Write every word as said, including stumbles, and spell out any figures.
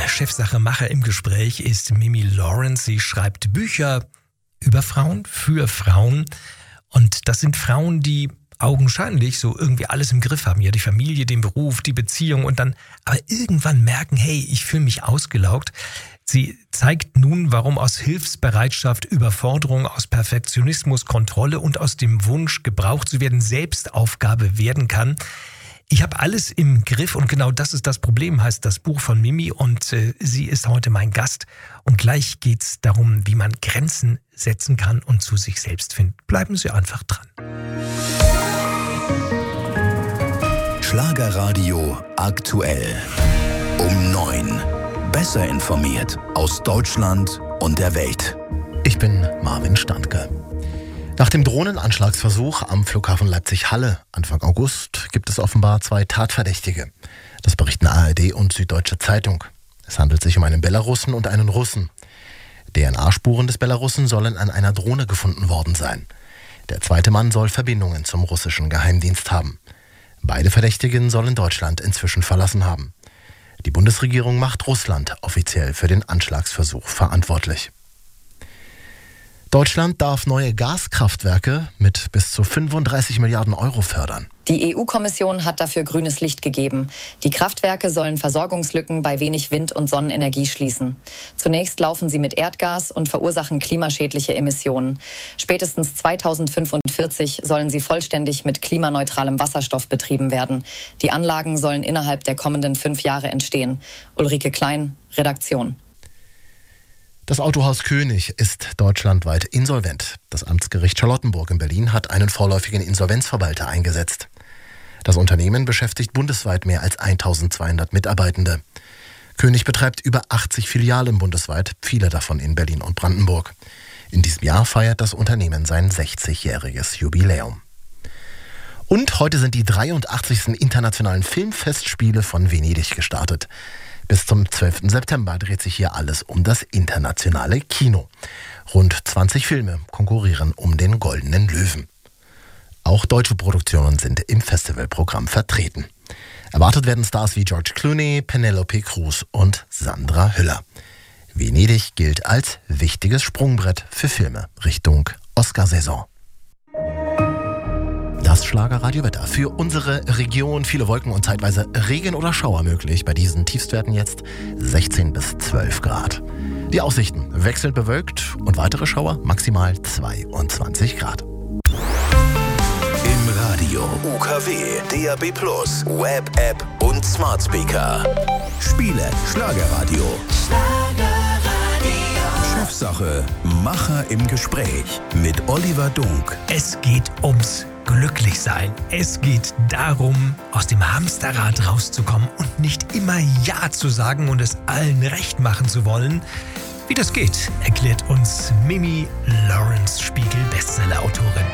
Chefsache Macher im Gespräch ist Mimi Lawrence. Sie schreibt Bücher über Frauen, für Frauen. Und das sind Frauen, die augenscheinlich so irgendwie alles im Griff haben. Ja, die Familie, den Beruf, die Beziehung und dann aber irgendwann merken, hey, ich fühle mich ausgelaugt. Sie zeigt nun, warum aus Hilfsbereitschaft, Überforderung, aus Perfektionismus, Kontrolle und aus dem Wunsch, gebraucht zu werden, Selbstaufgabe werden kann. Ich habe alles im Griff und genau das ist das Problem, heißt das Buch von Mimi und äh, sie ist heute mein Gast. Und gleich geht's darum, wie man Grenzen setzen kann und zu sich selbst findet. Bleiben Sie einfach dran. Schlagerradio aktuell. Um neun. Besser informiert aus Deutschland und der Welt. Ich bin Marvin Standke. Nach dem Drohnenanschlagsversuch am Flughafen Leipzig-Halle Anfang August gibt es offenbar zwei Tatverdächtige. Das berichten A R D und Süddeutsche Zeitung. Es handelt sich um einen Belarussen und einen Russen. D N A-Spuren des Belarussen sollen an einer Drohne gefunden worden sein. Der zweite Mann soll Verbindungen zum russischen Geheimdienst haben. Beide Verdächtigen sollen Deutschland inzwischen verlassen haben. Die Bundesregierung macht Russland offiziell für den Anschlagsversuch verantwortlich. Deutschland darf neue Gaskraftwerke mit bis zu fünfunddreißig Milliarden Euro fördern. Die E U-Kommission hat dafür grünes Licht gegeben. Die Kraftwerke sollen Versorgungslücken bei wenig Wind- und Sonnenenergie schließen. Zunächst laufen sie mit Erdgas und verursachen klimaschädliche Emissionen. Spätestens zweitausendfünfundvierzig sollen sie vollständig mit klimaneutralem Wasserstoff betrieben werden. Die Anlagen sollen innerhalb der kommenden fünf Jahre entstehen. Ulrike Klein, Redaktion. Das Autohaus König ist deutschlandweit insolvent. Das Amtsgericht Charlottenburg in Berlin hat einen vorläufigen Insolvenzverwalter eingesetzt. Das Unternehmen beschäftigt bundesweit mehr als eintausendzweihundert Mitarbeitende. König betreibt über achtzig Filialen bundesweit, viele davon in Berlin und Brandenburg. In diesem Jahr feiert das Unternehmen sein sechzigjähriges Jubiläum. Und heute sind die dreiundachtzigsten Internationalen Filmfestspiele von Venedig gestartet. Bis zum zwölften September dreht sich hier alles um das internationale Kino. Rund zwanzig Filme konkurrieren um den Goldenen Löwen. Auch deutsche Produktionen sind im Festivalprogramm vertreten. Erwartet werden Stars wie George Clooney, Penelope Cruz und Sandra Hüller. Venedig gilt als wichtiges Sprungbrett für Filme Richtung Oscarsaison. Das Schlagerradiowetter für unsere Region. Viele Wolken und zeitweise Regen oder Schauer möglich. Bei diesen Tiefstwerten jetzt sechzehn bis zwölf Grad. Die Aussichten wechselnd bewölkt und weitere Schauer maximal zweiundzwanzig Grad. Im Radio, U K W, D A B plus, Web-App und Smart Speaker. Spiele Schlagerradio. Chefsache Macher im Gespräch mit Oliver Dunk. Es geht ums Glücklichsein. Es geht darum, aus dem Hamsterrad rauszukommen und nicht immer Ja zu sagen und es allen recht machen zu wollen. Wie das geht, erklärt uns Mimi Lawrence, Spiegel-Bestseller-Autorin.